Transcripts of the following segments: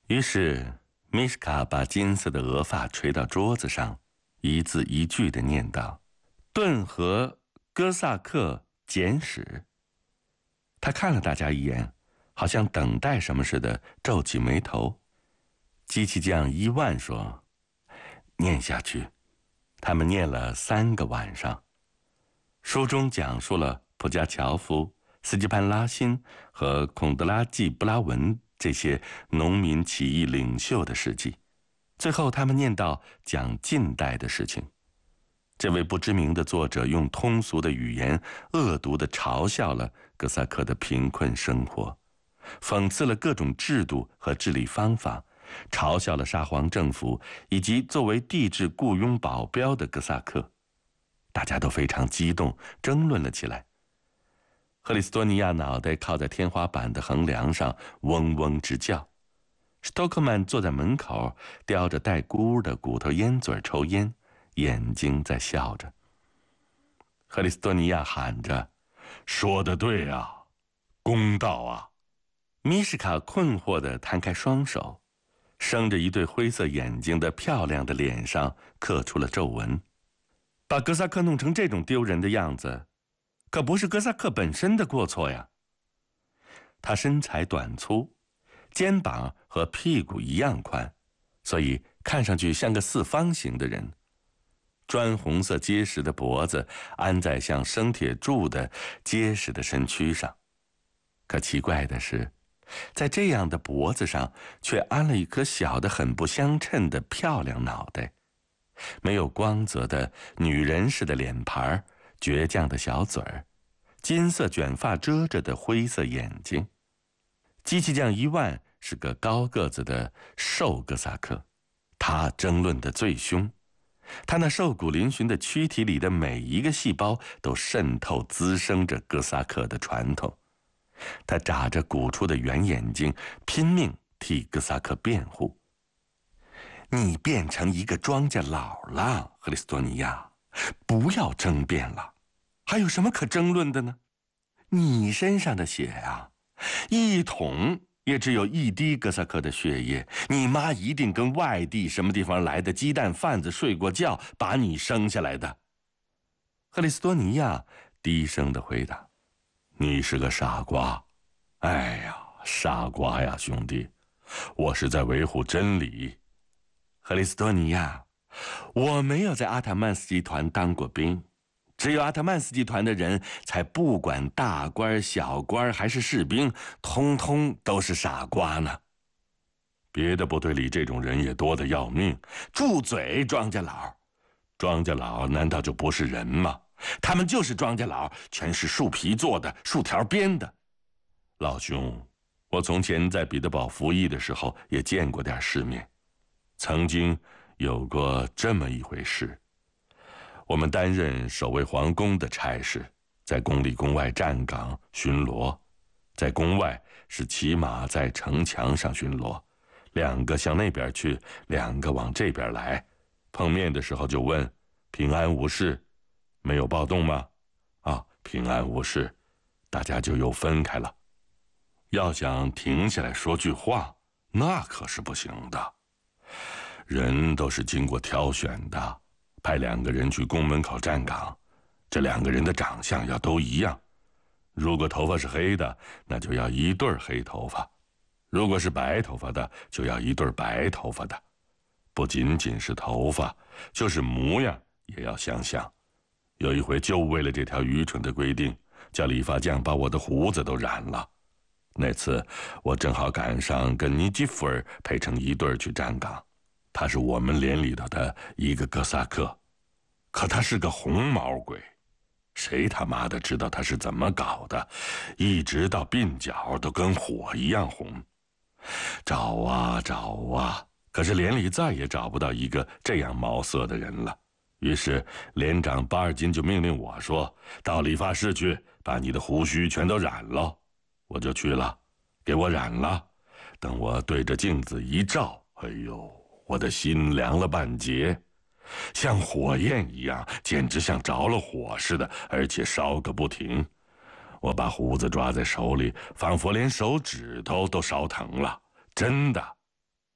于是米什卡把金色的额发垂到桌子上，一字一句地念道：顿河哥萨克简史。他看了大家一眼，好像等待什么似的，皱起眉头。机器匠伊万说：念下去。他们念了3个晚上。书中讲述了普加乔夫、斯基潘拉辛和孔德拉季布拉文这些农民起义领袖的事迹。最后他们念到讲近代的事情。这位不知名的作者用通俗的语言恶毒地嘲笑了哥萨克的贫困生活，讽刺了各种制度和治理方法，嘲笑了沙皇政府以及作为帝制雇佣保镖的哥萨克。大家都非常激动，争论了起来。赫里斯多尼亚脑袋靠在天花板的横梁上，嗡嗡直叫。史托克曼坐在门口，叼着带箍的骨头烟嘴抽烟，眼睛在笑着。赫里斯多尼亚喊着：说得对啊，公道啊！米什卡困惑地摊开双手，生着一对灰色眼睛的漂亮的脸上刻出了皱纹。把哥萨克弄成这种丢人的样子，可不是哥萨克本身的过错呀。他身材短粗，肩膀和屁股一样宽，所以看上去像个四方形的人。砖红色结实的脖子安在像生铁柱的结实的身躯上。可奇怪的是，在这样的脖子上却安了一颗小的很不相称的漂亮脑袋。没有光泽的女人似的脸盘，倔强的小嘴儿，金色卷发遮着的灰色眼睛。机器匠伊万是个高个子的瘦哥萨克，他争论得最凶。他那瘦骨嶙峋的躯体里的每一个细胞都渗透滋生着哥萨克的传统。他眨着鼓出的圆眼睛，拼命替哥萨克辩护。你变成一个庄稼佬了，赫里斯多尼亚，不要争辩了，还有什么可争论的呢？你身上的血啊，一桶也只有1滴哥萨克的血液，你妈一定跟外地什么地方来的鸡蛋贩子睡过觉，把你生下来的。赫里斯多尼亚低声地回答：你是个傻瓜。哎呀，傻瓜呀，兄弟，我是在维护真理。赫里斯多尼亚，我没有在阿塔曼斯集团当过兵，只有阿塔曼斯集团的人才不管大官小官还是士兵，通通都是傻瓜呢。别的部队里这种人也多得要命。住嘴，庄稼佬！庄稼佬难道就不是人吗？他们就是庄稼佬，全是树皮做的，树条编的。老兄，我从前在彼得堡服役的时候也见过点世面。曾经有过这么一回事，我们担任守卫皇宫的差事，在宫里宫外站岗巡逻。在宫外是骑马在城墙上巡逻，2个向那边去，2个往这边来。碰面的时候就问：平安无事，没有暴动吗？啊，平安无事，大家就又分开了。要想停下来说句话，那可是不行的。人都是经过挑选的，派2个人去宫门口站岗，这2个人的长相要都一样。如果头发是黑的，那就要1对黑头发；如果是白头发的，就要1对白头发的。不仅仅是头发，就是模样也要相像。有一回就为了这条愚蠢的规定，叫理发匠把我的胡子都染了。那次我正好赶上跟尼基弗尔配成1对去站岗，他是我们连里头的一个哥萨克，可他是个红毛鬼，谁他妈的知道他是怎么搞的，一直到鬓角都跟火一样红。找啊找啊，可是连里再也找不到一个这样毛色的人了。于是连长巴尔金就命令我说：到理发室去，把你的胡须全都染了。我就去了，给我染了。等我对着镜子一照，哎呦，我的心凉了半截，像火焰一样，简直像着了火似的，而且烧个不停。我把胡子抓在手里，仿佛连手指头都烧疼了，真的。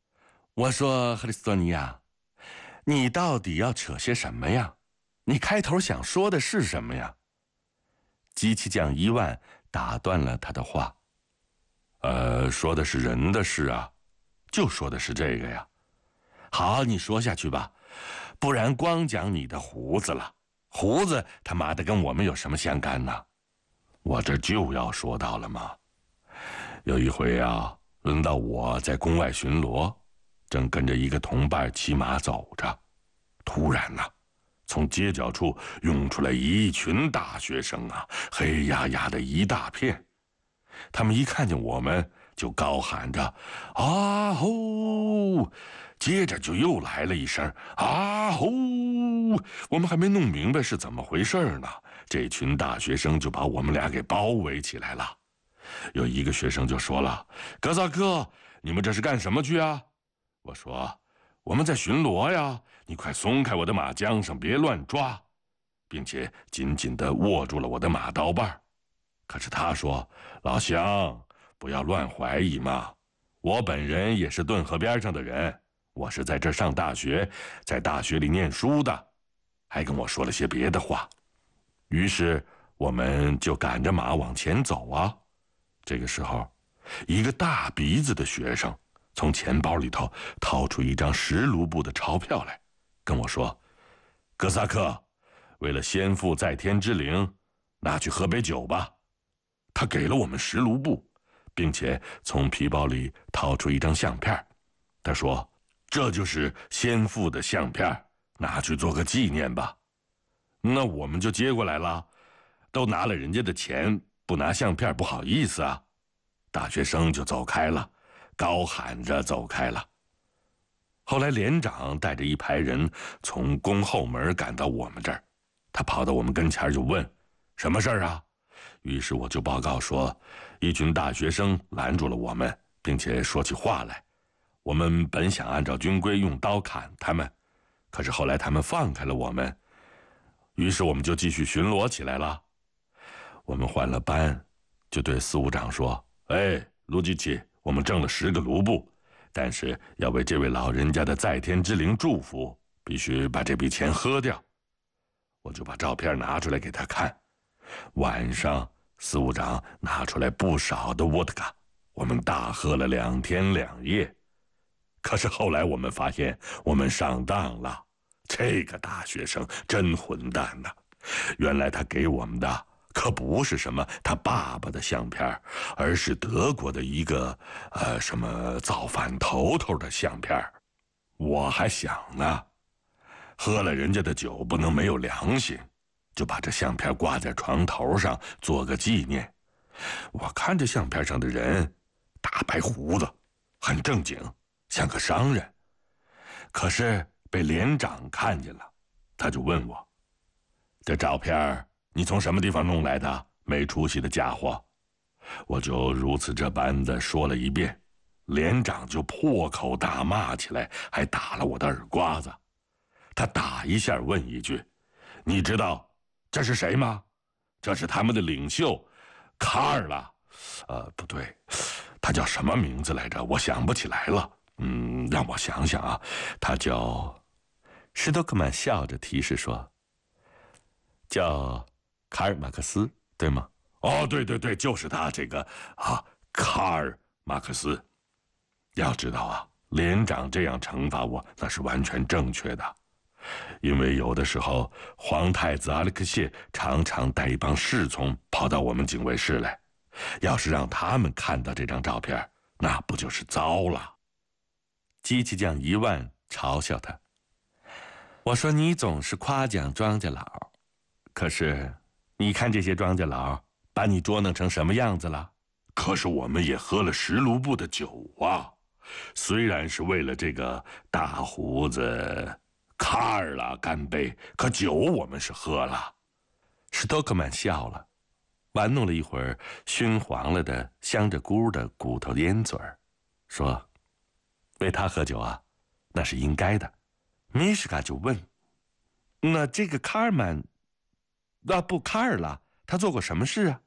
我说赫里斯多尼亚，你到底要扯些什么呀？你开头想说的是什么呀？机器匠伊万打断了他的话。说的是人的事啊，就说的是这个呀。好，你说下去吧，不然光讲你的胡子了。胡子他妈的跟我们有什么相干呢？我这就要说到了嘛。有一回啊，轮到我在宫外巡逻，正跟着一个同伴骑马走着，突然呢，从街角处涌出来一群大学生啊，黑压压的一大片。他们一看见我们，就高喊着“啊吼”，接着就又来了一声“啊吼”。我们还没弄明白是怎么回事呢，这群大学生就把我们俩给包围起来了。有一个学生就说了：“哥萨克，你们这是干什么去啊？”我说：“我们在巡逻呀，你快松开我的马缰绳，别乱抓。”并且紧紧地握住了我的马刀把。可是他说：“老乡，不要乱怀疑嘛，我本人也是顿河边上的人，我是在这上大学，在大学里念书的。”还跟我说了些别的话。于是我们就赶着马往前走啊。这个时候，一个大鼻子的学生从钱包里头掏出一张10卢布的钞票来，跟我说：“哥萨克，为了先父在天之灵，拿去喝杯酒吧。”他给了我们10卢布，并且从皮包里掏出一张相片。他说：“这就是先父的相片，拿去做个纪念吧。”那我们就接过来了，都拿了人家的钱，不拿相片不好意思啊。大学生就走开了，高喊着走开了。后来连长带着一排人从宫后门赶到我们这儿，他跑到我们跟前就问：“什么事儿啊？”于是我就报告说，一群大学生拦住了我们，并且说起话来。我们本想按照军规用刀砍他们，可是后来他们放开了我们，于是我们就继续巡逻起来了。我们换了班，就对司务长说：“哎，卢基奇，我们挣了10个卢布，但是要为这位老人家的在天之灵祝福，必须把这笔钱喝掉。”我就把照片拿出来给他看。晚上，司务长拿出来不少的沃特卡，我们大喝了2天2夜。可是后来我们发现我们上当了，这个大学生真混蛋呐！原来他给我们的可不是什么他爸爸的相片，而是德国的一个什么造反头头的相片。我还想呢，喝了人家的酒不能没有良心，就把这相片挂在床头上做个纪念。我看这相片上的人，大白胡子，很正经，像个商人。可是被连长看见了，他就问我：“这照片你从什么地方弄来的？没出息的家伙！”我就如此这般的说了一遍，连长就破口大骂起来，还打了我的耳刮子。他打一下问一句：“你知道这是谁吗？”“这是他们的领袖，卡尔拉。不对，他叫什么名字来着？我想不起来了。让我想想啊，他叫……”施多克曼笑着提示说：“叫卡尔马克斯，对吗？”“哦，对对对，就是他这个卡尔马克斯。”要知道啊，连长这样惩罚我，那是完全正确的。因为有的时候，皇太子阿列克谢常常带一帮侍从跑到我们警卫室来，要是让他们看到这张照片，那不就是糟了？机器匠伊万嘲笑他。我说：“你总是夸奖庄稼佬，可是你看这些庄稼佬把你捉弄成什么样子了？”“可是我们也喝了10卢布的酒啊，虽然是为了这个大胡子卡尔拉干杯，可酒我们是喝了。”史托克曼笑了，玩弄了一会儿熏黄了的镶着菇的骨头烟嘴儿，说：“为他喝酒啊，那是应该的。”米什卡就问：“那这个卡尔曼，卡尔拉，他做过什么事啊？”